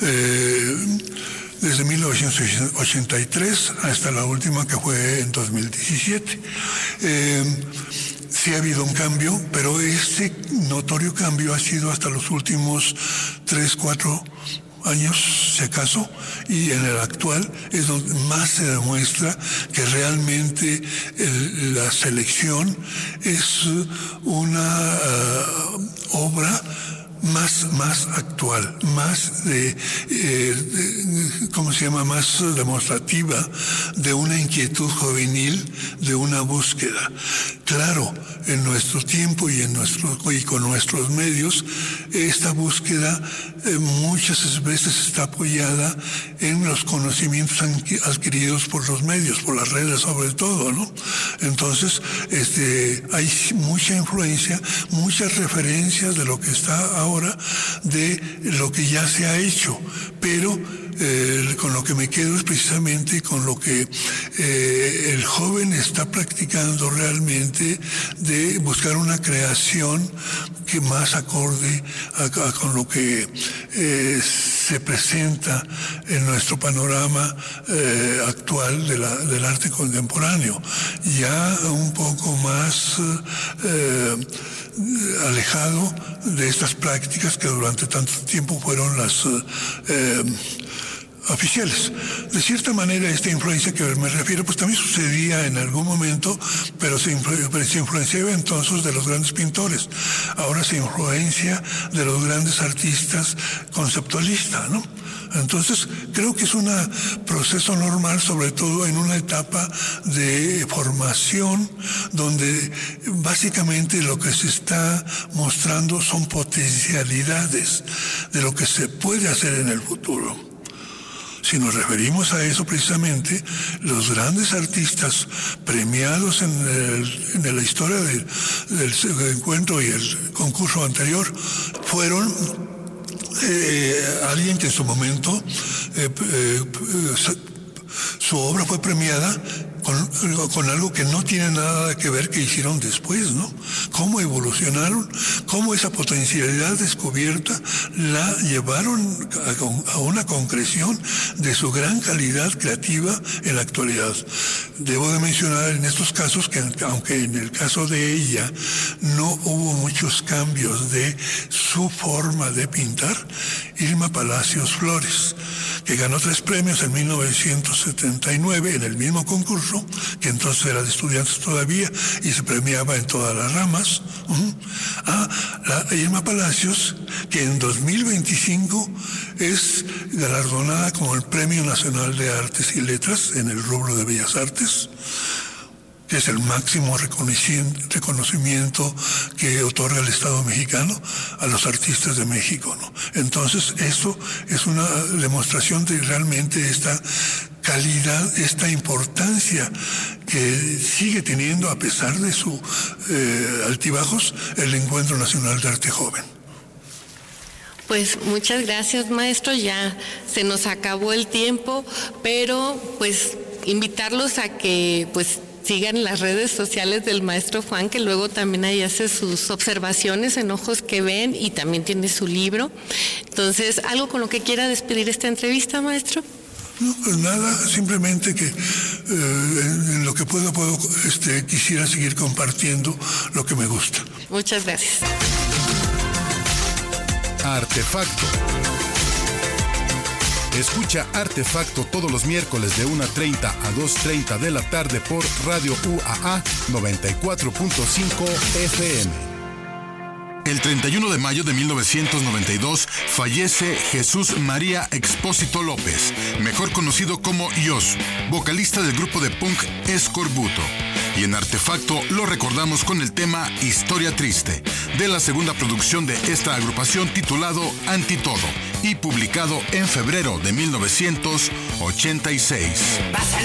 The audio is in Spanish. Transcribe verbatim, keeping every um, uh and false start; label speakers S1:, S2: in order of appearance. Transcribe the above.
S1: eh, desde mil novecientos ochenta y tres hasta la última, que fue en dos mil diecisiete. Eh, sí ha habido un cambio, pero este notorio cambio ha sido hasta los últimos tres, cuatro años, si acaso, y en el actual es donde más se demuestra que realmente el, la selección es una uh, obra más, más actual, más de, eh, de, ¿cómo se llama?, más demostrativa de una inquietud juvenil, de una búsqueda. Claro, en nuestro tiempo y, en nuestro, y con nuestros medios, esta búsqueda eh, muchas veces está apoyada en los conocimientos adquiridos por los medios, por las redes sobre todo, ¿no? Entonces, este, hay mucha influencia, muchas referencias de lo que está ahora, de lo que ya se ha hecho, pero Eh, con lo que me quedo es precisamente con lo que eh, el joven está practicando realmente, de buscar una creación que más acorde a, a, con lo que eh, se presenta en nuestro panorama eh, actual de la, del arte contemporáneo, ya un poco más eh, alejado de estas prácticas que durante tanto tiempo fueron las eh, oficiales. De cierta manera, esta influencia que me refiero, pues también sucedía en algún momento, pero se, influ- se influenciaba entonces de los grandes pintores. Ahora se influencia de los grandes artistas conceptualistas, ¿no? Entonces, creo que es un proceso normal, sobre todo en una etapa de formación, donde básicamente lo que se está mostrando son potencialidades de lo que se puede hacer en el futuro. Si nos referimos a eso precisamente, los grandes artistas premiados en, el, en la historia del, del encuentro y el concurso anterior fueron eh, alguien que en su momento eh, eh, su obra fue premiada con, con algo que no tiene nada que ver que hicieron después, ¿no? Cómo evolucionaron, cómo esa potencialidad descubierta la llevaron a, a una concreción de su gran calidad creativa en la actualidad. Debo de mencionar en estos casos que, aunque en el caso de ella no hubo muchos cambios de su forma de pintar, Irma Palacios Flores, que ganó tres premios en mil novecientos setenta y nueve en el mismo concurso, que entonces era de estudiantes todavía y se premiaba en todas las ramas. Uh-huh. A la Irma Palacios, que en dos mil veinticinco es galardonada como el Premio Nacional de Artes y Letras en el rubro de Bellas Artes, que es el máximo reconocimiento que otorga el Estado mexicano a los artistas de México, ¿no? Entonces, eso es una demostración de realmente esta calidad, esta importancia que sigue teniendo, a pesar de sus eh, altibajos, el Encuentro Nacional de Arte Joven.
S2: Pues muchas gracias, maestro. Ya se nos acabó el tiempo, pero pues invitarlos a que pues sigan las redes sociales del maestro Juan, que luego también ahí hace sus observaciones en Ojos que Ven y también tiene su libro. Entonces, ¿algo con lo que quiera despedir esta entrevista, maestro?
S1: No, pues nada, simplemente que eh, en, en lo que puedo, puedo este, quisiera seguir compartiendo lo que me gusta.
S2: Muchas gracias.
S3: Artefacto. Escucha Artefacto todos los miércoles de una treinta a dos treinta de la tarde por Radio U A A noventa y cuatro punto cinco F M. El treinta y uno de mayo de mil novecientos noventa y dos fallece Jesús María Expósito López, mejor conocido como Yosu, vocalista del grupo de punk Escorbuto. Y en Artefacto lo recordamos con el tema Historia Triste, de la segunda producción de esta agrupación titulado Antitodo, y publicado en febrero de mil novecientos ochenta y seis.